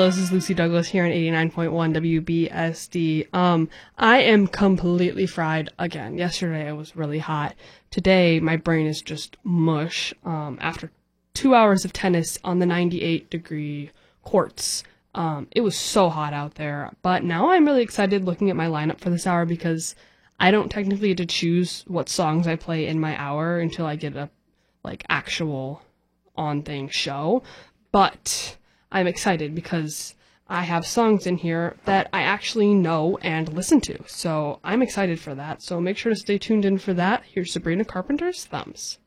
Hello, this is Lucy Douglas here on 89.1 WBSD. I am completely fried again. Yesterday it was really hot. Today my brain is just mush after 2 hours of tennis on the 98-degree courts. It was so hot out there, but now I'm really excited looking at my lineup for this hour because I don't technically get to choose what songs I play in my hour until I get a actual on-thing show, but I'm excited because I have songs in here that I actually know and listen to, so I'm excited for that, so make sure to stay tuned in for that. Here's Sabrina Carpenter's Thumbs.